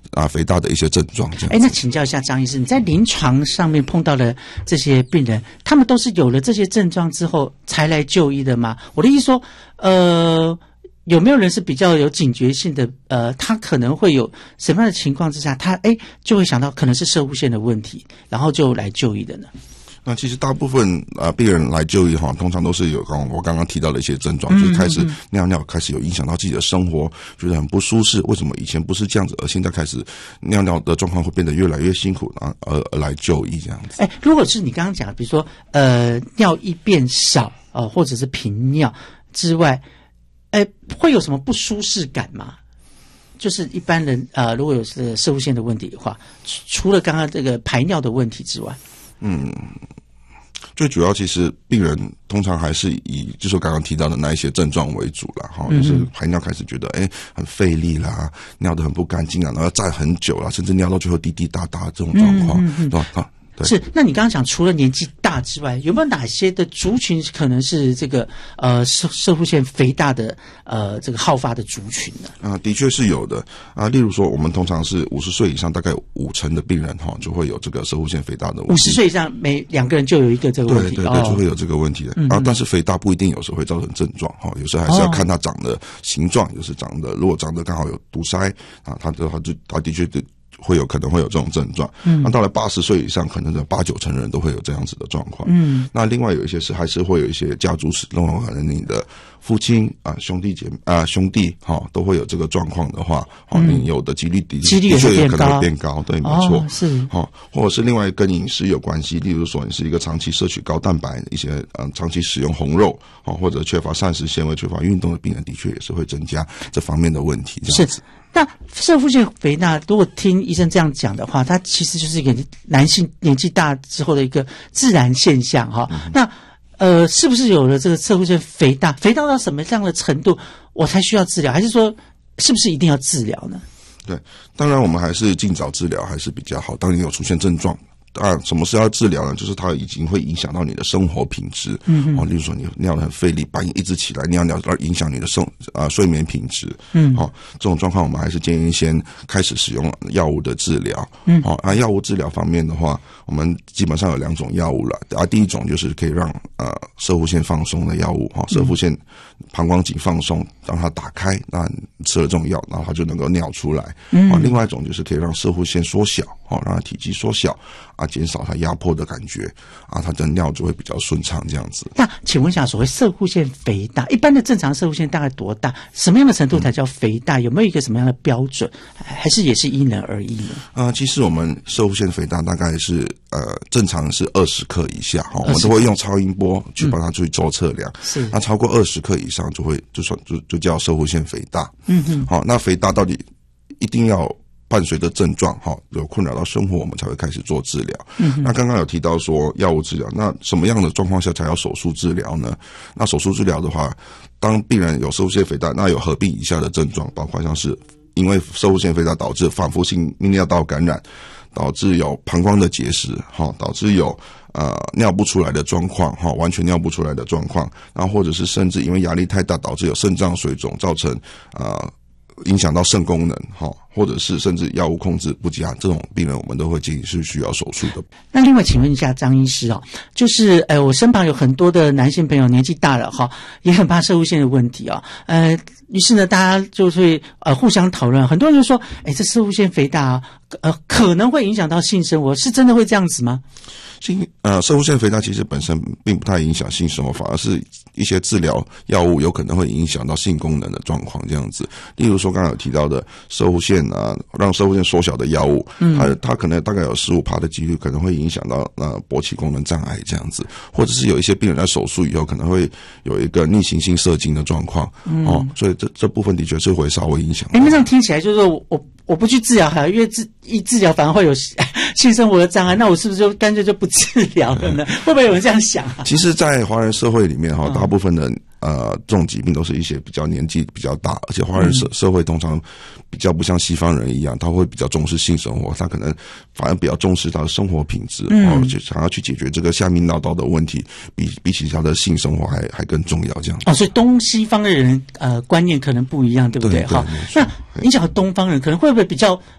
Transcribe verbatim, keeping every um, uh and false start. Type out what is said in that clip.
啊肥大的一些症状。这样。 哎，那请教一下张医师，你在临床上面碰到的这些病人，他们都是有了这些症状之后才来就医的吗？我的意思说，呃。有没有人是比较有警觉性的？呃，他可能会有什么样的情况之下，他哎就会想到可能是攝护腺的问题，然后就来就医的呢？ 那其实大部分啊、呃、病人来就医哈，通常都是有刚我刚刚提到的一些症状，嗯、就是开始尿尿开始有影响到自己的生活，觉得很不舒适。为什么以前不是这样子，而现在开始尿尿的状况会变得越来越辛苦啊？而而来就医这样子。 哎，如果是你刚刚讲，比如说呃尿液变少呃，或者是频尿之外。哎，会有什么不舒适感吗？就是一般人呃，如果有这个攝护腺的问题的话，除了刚刚这个排尿的问题之外，嗯， 最主要其实病人通常还是以就是我刚刚提到的那一些症状为主啦，哈、嗯，就是排尿开始觉得哎很费力啦，尿得很不干净啊，然后要站很久啦，甚至尿到最后滴滴答答这种状况，是吧？啊。 是，那你刚刚讲除了年纪大之外，有没有哪些的族群可能是这个呃攝攝護腺肥大的呃这个好发的族群呢？ 啊，的确是有的啊。例如说，我们通常是五十岁以上，大概五成的病人哈就会有这个攝護腺肥大的问题。 五十岁以上每两个人就有一个这个问题， 对对对，就会有这个问题的、哦、啊。但是肥大不一定有时候会造成症状哈，有时候还是要看它长的形状，就是长的如果长得刚好有堵塞啊，它的它就它的确的。会有可能会有这种症状，嗯，那到了八十岁以上，可能有八九成人都会有这样子的状况，嗯，那另外有一些是还是会有一些家族史，那种可能你的父亲啊、兄弟姐妹啊、兄弟哈、哦、都会有这个状况的话，哦，你有的几率的几率的确有可能会变高，对，没错， 哦、是， 哦，或者是另外跟饮食有关系，例如说你是一个长期摄取高蛋白、一些嗯、呃、长期使用红肉，哦，或者缺乏膳食纤维、缺乏运动的病人，的确也是会增加这方面的问题，这样子。 是。那攝護腺肥大，如果听医生这样讲的话，它其实就是一个男性年纪大之后的一个自然现象哈、嗯。那呃，是不是有了这个攝護腺肥大，肥大到什么样的程度，我才需要治疗？还是说，是不是一定要治疗呢？ 对，当然我们还是尽早治疗还是比较好。当你有出现症状。当然，什么是要治疗呢？就是它已经会影响到你的生活品质，嗯，哦，例如说你尿得很费力，半夜一直起来尿尿，而影响你的生啊、呃、睡眠品质，嗯，好、哦，这种状况我们还是建议先开始使用药物的治疗，嗯，好、哦，啊，药物治疗方面的话，我们基本上有两种药物了，啊，第一种就是可以让呃攝護腺放松的药物，哈、哦，攝護腺膀胱颈放松，让它打开，那你吃了这种药，然后它就能够尿出来，嗯，啊，另外一种就是可以让攝護腺缩小，哦，让它体积缩小。啊，减少它压迫的感觉啊，它的尿就会比较顺畅这样子。 那请问一下，所谓攝護腺肥大，一般的正常攝護腺大概多大？什么样的程度才叫肥大？嗯、有没有一个什么样的标准？还是也是因人而异呢？ 啊、呃，其实我们攝護腺肥大大概是呃正常是二十克以下哈，我们都会用超音波去帮它去做测量。是、嗯，那超过二十克以上就会就算就就叫攝護腺肥大。嗯嗯，好，那肥大到底一定要？伴随着症状哈，有困扰到生活，我们才会开始做治疗。嗯，那刚刚有提到说药物治疗，那什么样的状况下才要手术治疗呢？那手术治疗的话，当病人有攝護腺肥大，那有合并以下的症状，包括像是因为攝護腺肥大导致反复性泌尿道感染，导致有膀胱的结石，哈，导致有呃尿不出来的状况，哈，完全尿不出来的状况，然后或者是甚至因为压力太大导致有肾脏水肿，造成呃。影响到肾功能，哈，或者是甚至药物控制不佳，这种病人我们都会建议是需要手术的。 那另外，请问一下张医师哦，就是呃，我身旁有很多的男性朋友年纪大了哈，也很怕攝護腺的问题啊、哦，呃，于是呢，大家就会呃互相讨论，很多人就说，哎，这攝護腺肥大啊，呃，可能会影响到性生活，是真的会这样子吗？ 性呃，攝護腺肥大其实本身并不太影响性生活，反而是一些治疗药物有可能会影响到性功能的状况这样子。例如说刚刚有提到的攝護腺啊，让攝護腺缩小的药物，嗯，它它可能大概有 百分之十五 的几率可能会影响到呃勃起功能障碍这样子，或者是有一些病人在手术以后可能会有一个逆行性射精的状况，嗯，哦，所以这这部分的确是会稍微影响。 哎，那这样听起来就是说我我我不去治疗还因为治一治疗反而会有性生活的障碍，那我是不是就干脆就不治疗了呢？会不会有人这样想啊？ 其实，在华人社会里面哈，大部分的呃这种疾病都是一些比较年纪比较大，而且华人社社会通常比较不像西方人一样，他会比较重视性生活，他可能反而比较重视他的生活品质，嗯，然后就想要去解决这个下泌尿道的问题，比比起他的性生活还还更重要这样。 哦，所以东西方的人呃观念可能不一样，对不对？哈，那你讲东方人可能会不会比较